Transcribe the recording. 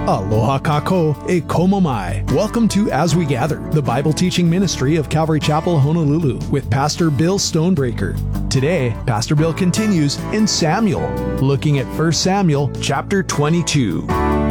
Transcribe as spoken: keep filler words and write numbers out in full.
Aloha kako e komo mai. Welcome to As We Gather, the Bible teaching ministry of Calvary Chapel, Honolulu, with Pastor Bill Stonebreaker. Today, Pastor Bill continues in Samuel, looking at First Samuel chapter twenty-two.